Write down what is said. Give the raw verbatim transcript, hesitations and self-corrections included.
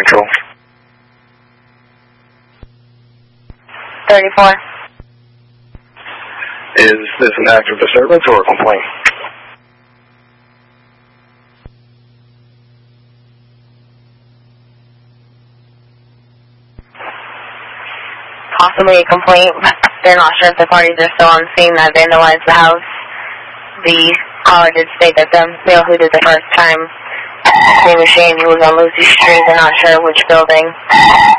Control. thirty-four. Is this an active disturbance or a complaint? Possibly a complaint. They're not sure if the parties are still on scene that vandalized the house. The caller did state that the male who did the first time, his name was Shane, he was on Lucy Street. They're not sure which building.